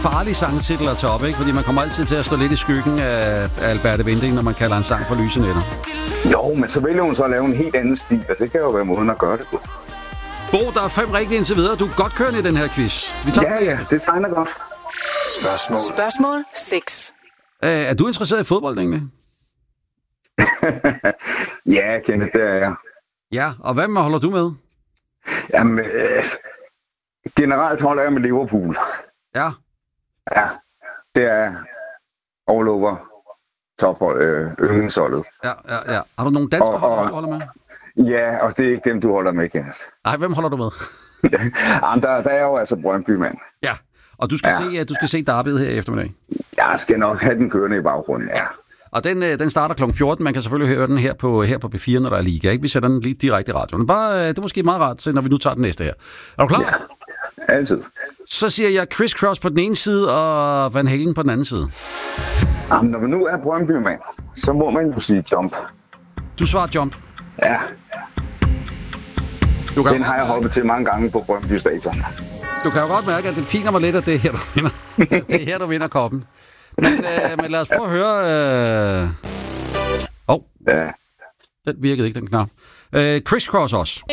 farlig sangtitel at tage op, ikke? Fordi man kommer altid til at stå lidt i skyggen af Alberte Winding, når man kalder en sang for lyse nætter. Jo, men så vælger hun så at lave en helt anden stil, og det kan jo være måden at gøre det på. Bo, der er 5 rigtige indtil videre. Du er godt kørende i den her quiz. Vi tager Ja, det tegner godt. Spørgsmål 6. Er du interesseret i fodbold, egentlig? Ja, Kenneth, det er jeg. Ja, og hvad holder du med? Jamen, generelt holder jeg med Liverpool. Ja. Ja, det er all over yndlingsholdet. Ja. Har du nogle danske hold, du holder med? Ja, og det er ikke dem, du holder med, Kenneth. Nej, hvem holder du med? Jamen, der er jo altså Brøndby-mand. Ja, og du skal se derbyet her i eftermiddag. Jeg skal nok have den kørende i baggrunden, ja. Og den starter kl. 14. Man kan selvfølgelig høre den her på P4, når der er liga. Ikke? Vi sætter den lige direkte i radioen. Det er måske meget rart, når vi nu tager den næste her. Er du klar? Ja, altid. Så siger jeg Criss Cross på den ene side, og Van Halen på den anden side. Jamen, når man nu er Brøndby-mand, så må man jo sige jump. Du svarer jump. Ja. Den har jeg hoppet til mange gange på Brøndby Stadion. Du kan jo godt mærke, at det piner mig lidt, at det er her, du vinder. Det er her, du vinder koppen. Men lad os prøve at høre... Ja. Den virkede ikke, den knap. Criss Cross også.